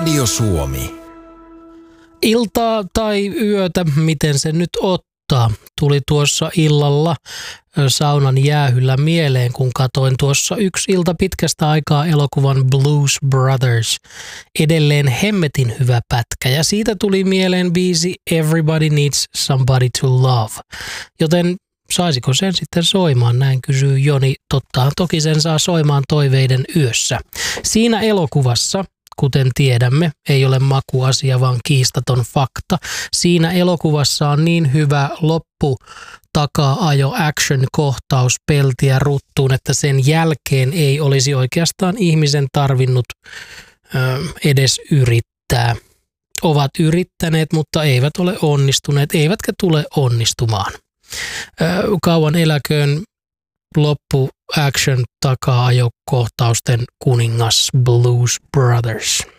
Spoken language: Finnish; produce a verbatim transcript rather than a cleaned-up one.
Radio Suomi. Iltaa tai yötä, miten se nyt ottaa, tuli tuossa illalla saunan jäähyllä mieleen, kun katoin tuossa yksi ilta pitkästä aikaa elokuvan Blues Brothers. Edelleen hemmetin hyvä pätkä, ja siitä tuli mieleen biisi Everybody Needs Somebody to Love. Joten saisiko sen sitten soimaan, näin kysyy Joni. Tottahan toki sen saa soimaan toiveiden yössä. Siinä elokuvassa, kuten tiedämme, ei ole makuasia, vaan kiistaton fakta. Siinä elokuvassa on niin hyvä loppu takaa-ajo action-kohtaus peltiä ruttuun, että sen jälkeen ei olisi oikeastaan ihmisen tarvinnut ö, edes yrittää. Ovat yrittäneet, mutta eivät ole onnistuneet, eivätkä tule onnistumaan. Ö, kauan eläköön loppu action takaa-ajo kohtausten kuningas Blues Brothers.